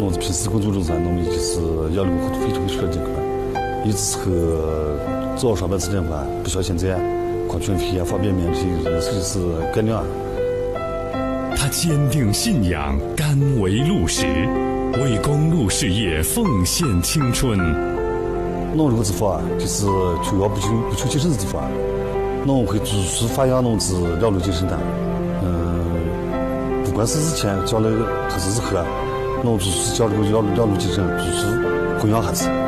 侬平时工作中噻，侬们就是要那个非常需要这个，有时候早上班吃点饭，不需要现在矿泉水啊、方便面这些就是干粮。 他坚定信仰，甘为路石，为公路事业奉献青春。 侬这个地方啊，就是主要不求精神的地方，侬会读书发扬侬是了路精神的。不管是之前教那个还是日后啊，侬读书教这个了路精神，读书弘扬下去。